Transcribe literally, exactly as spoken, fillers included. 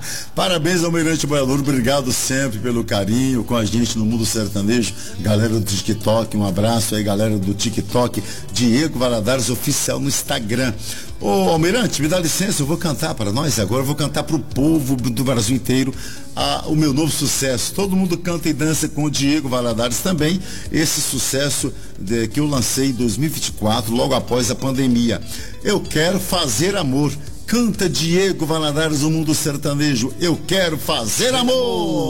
Parabéns, Almirante Boiador, obrigado sempre pelo carinho com a gente no mundo sertanejo. Galera do TikTok, um abraço aí, galera do TikTok. Diego Valadares Oficial no Instagram. Ô, Almirante, me dá licença, eu vou cantar para nós agora, eu vou cantar para o povo do Brasil inteiro a, o meu novo sucesso. Todo mundo canta e dança com o Diego Valadares também, esse sucesso de, que eu lancei em dois mil e vinte e quatro, logo após a pandemia. Eu quero fazer amor. Canta Diego Valadares, o mundo sertanejo. Eu quero fazer amor.